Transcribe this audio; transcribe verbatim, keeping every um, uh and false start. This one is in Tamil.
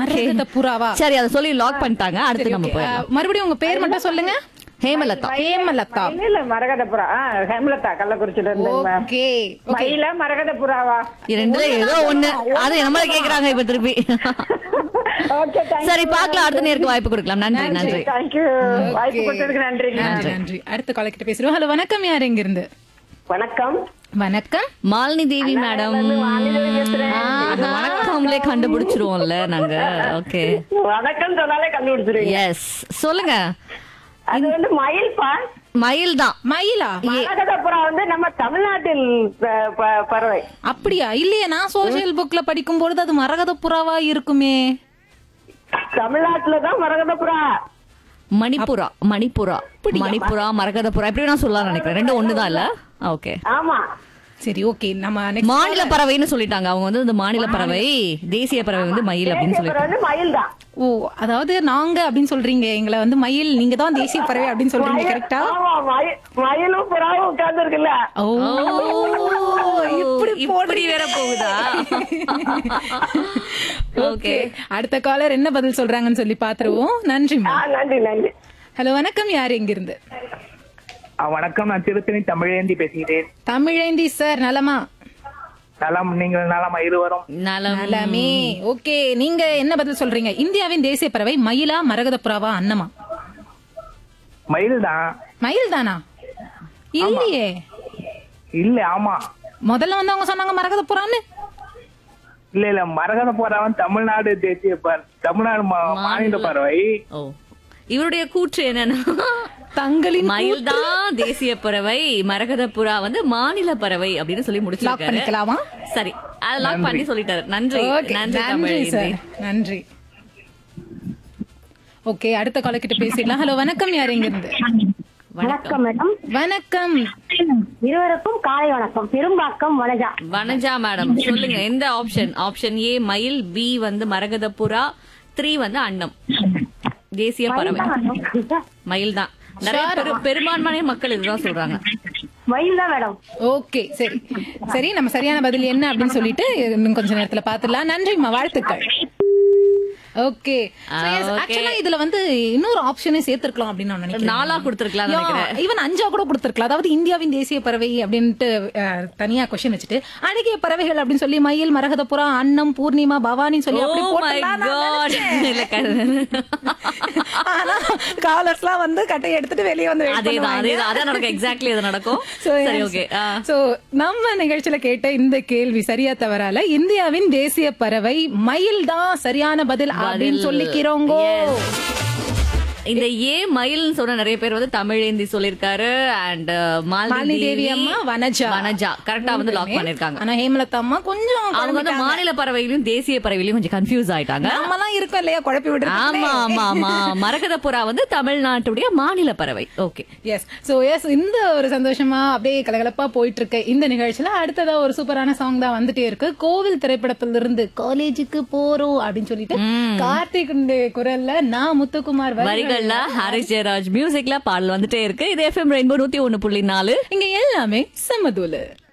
மரகத புறாவா? சரி, அதை சொல்லி லாக் பண்ணிட்டாங்க. அடுத்து நம்ம போயிடலாம். மறுபடியும் உங்க பேர் மட்டும் சொல்லுங்க. ஹேமலதா. ஹேமலதா. இல்ல மரகதபுரா. ஹேமலதா கள்ளக்குறிச்சியில இருந்து. ஓகே. மயில மரகதபுராவா? ரெண்டுல ஏதோ ஒண்ணு. அது நம்ம கேக்குறாங்க இப்ப திருப்பி. ஓகே, சரி பாக்கலாம். அடுத்த நேருக்கு வாய்ப்பு கொடுக்கலாம். நன்றி நன்றி. தேங்க்யூ. வாய்ப்பு கொடுத்ததுக்கு நன்றி. நன்றி நன்றி. அடுத்த கால கிட்ட பேசுறோம். ஹலோ, வணக்கம். யார் எங்க இருந்து? வணக்கம். வணக்கம். மாலினி தேவி மேடம். வணக்கம்லே கண்டுபிடிச்சிருவோம்ல நாங்க. ஓகே, வணக்கம் சொன்னாலே கண்டுபிடிச்சிருவீங்க. எஸ், சொல்லுங்க. அது வந்து மயில் பா. மயில் தான். மயிலா? மரகதபுரா வந்து நம்ம தமிழ்நாட்டில் ப- ப- பறவை. அப்படியா? இல்லையே, நான் சோசியல் புக்ல படிக்கும் பொழுது அது மரகத புறாவா இருக்குமே. தமிழ்நாட்டுலதான் மரகதபுரா. மணிப்புரா. மணிப்புரா மணிப்புரா மரகதபுரா எப்படி நான் சொல்லலாம் நினைக்கிறேன். ரெண்டும் ஒண்ணுதான் இல்ல? ஓகே, ஆமா. சரி, ஓகே. நம்ம next மாநில பறவைன்னு சொல்லிட்டாங்க அவங்க வந்து. இந்த மாநில பறவை, தேசிய பறவை வந்து மயில் அப்படின்னு தேசிய பறவை சொல்லிட்டாங்க. வந்து மயில் தான். ஓ, அதாவது நாங்க அப்படின்னு சொல்றீங்க, எங்களை வந்து மயில், நீங்க தான் தேசிய பறவை அப்படின்னு சொல்றீங்க. கரெக்டா? ஆமா, மயில் மயிலும் புறாவும் உட்கார்ந்து இருக்குல்ல. ஓ, இப்படி இப்படி வேற போகுதா? ஓகே, அடுத்த காலர் என்ன பதில் சொல்றாங்கன்னு சொல்லி பாத்துருவோம். நன்றி. ஆ, நன்றி நன்றி. ஹலோ, வணக்கம். யார் எங்க இருந்து? ஆ, வணக்கம். நான் திருத்தணி தமிழேந்தி பேசுகிறேன். தமிழேந்தி சார், நலமா? நலம். நீங்கள் நலமா? இருவரும் நலம். நலமே. ஓகே, நீங்க என்ன பதில் சொல்றீங்க? இந்தியாவின் தேசிய பறவை மயிலா, மரகத புறாவா, அன்னமா? மயில் தான். மயில் தானா? இல்லையே. இல்ல, ஆமா. முதல்ல வந்து அவங்க சொன்னாங்க மரகத புறான்னு. இல்ல இல்ல மரகத பறவை தமிழ்நாடு தேசிய பற- தமிழ்நாடு மா- மாநில பறவை. ஓ, இவருடைய கூற்று என்னன்னா, தங்களின் மயில் தான் தேசிய பறவை, மரகத புறா வந்து மாநில பறவை அப்படின்னு சொல்லி லாக் முடிச்சிருக்காரு. பண்ணிக்கலாமா? சரி, அதெல்லாம் பண்ணி சொல்லிட்டாரு. நன்றி. Okay, நன்றி நன்றி தமிழேந்தி. சார், நன்றி. ஓகே, அடுத்த கால கிட்ட பேசிடலாம். ஹலோ, வணக்கம். யார் எங்க இருந்து? வணக்கம் மேடம். வணக்கம். இருவருக்கும் காலை வணக்கம். பெரும்பாக்கம் வனஜா. வனஜா மேடம், சொல்லுங்க. எந்த ஆப்ஷன்? ஆப்ஷன் ஏ மயில், பி வந்து மரகத புறா, த்ரீ வந்து அன்னம். தேசிய பறவை மயில் தான். நிறைய பெரு- பெரும்பான்மையான மக்கள் இதுதான் சொல்றாங்க. மயில் தான் மேடம். ஓகே, சரி சரி, நம்ம சரியான பதில் என்ன அப்படின்னு சொல்லிட்டு இன்னும் கொஞ்ச நேரத்துல பாத்துடலாம். நன்றிம்மா, வாழ்த்துக்கள். ஓகே, ஆக்சுவலா இதுல வந்து இன்னொரு ஆப்ஷனே சேர்த்திருக்கலாம் அப்படின்னு நான் நினைக்கிறேன். நாலா கொடுத்திருக்கலாம் நினைக்கிறேன். ஈவன் அஞ்சா கூட கொடுத்திருக்கலாம். அதாவது இந்தியாவின் தேசிய பறவை அப்படின்ட்டு அஹ், தனியா கொஸ்டின் வச்சுட்டு அழகிய பறவைகள் அப்படின்னு சொல்லி மயில், மரகதபுரா, அன்னம், பூர்ணிமா, பவானின்னு சொல்லி அப்படி Oh my போட்டுடலாம் நான் God. நினைச்சேன். இல்ல, கரு- ஆனா காலர்ஸ்லாம் வந்து கட்டையை எடுத்துட்டு வெளியே வந்து wait அதேதான் பண்ணுவாங்க. அதேதான் அதான் நடக்கும். எக்ஸாக்ட்லி அது நடக்கும். So, சரி, yes. ஓகே. So, நம்ம நிகழ்ச்சியில கேட்ட இந்த கேள்வி சரியா தவறால, இந்தியாவின் தேசிய பறவை மயில் தான் சரியான பதில் அப்படின்னு சொல்லிக்கிறோங்க. இந்த ஏ மயில் சொன்ன நிறைய பேர் வந்து தமிழேந்தி சொல்லிருக்காரு. அண்ட் மாலினி தேவி அம்மா, வனஜா வனஜா கரெக்டா வந்து லாக் பண்ணிருக்காங்க. ஆனா ஹேமலதா அம்மா கொஞ்சம் அவங்க வந்து மாநில பறவையிலும் தேசிய பறவையிலும் கொஞ்சம் கன்ஃபியூஸ் ஆயிட்டாங்க. நம்ம தான் இருக்கோம் இல்லையா, குழப்பி விடுறோம். ஆமா ஆமா ஆமா மரகத புறா வந்து தமிழ்நாட்டுடைய மாநில பறவை. Okay, S. சோ எஸ், இந்த ஒரு சந்தோஷமா அப்படியே கலகலப்பா போயிட்டு இருக்க இந்த நிகழ்ச்சியில அடுத்ததா ஒரு சூப்பரான சாங் தான் வந்துட்டே இருக்கு. கோவில் திரைப்படத்துல இருந்து காலேஜுக்கு போறோம் அப்படின்னு சொல்லிட்டு கார்த்திக் குரல்ல நான் முத்துக்குமார் வரிகள்ல ஹாரிஸ் ஜெயராஜ் மியூசிக்ல பாடல் வந்துட்டே இருக்கு. இது எஃப்எம் ரெயின்போ நூத்தி ஒண்ணு புள்ளி நாலு. இங்க எல்லாமே செம்மதூலு.